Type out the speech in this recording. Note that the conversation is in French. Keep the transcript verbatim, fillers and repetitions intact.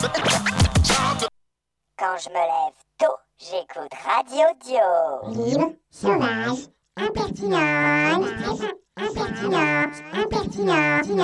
Quand je me lève tôt, j'écoute Radio Dio. Libre, sauvage, impertinent, impertinent, impertinent.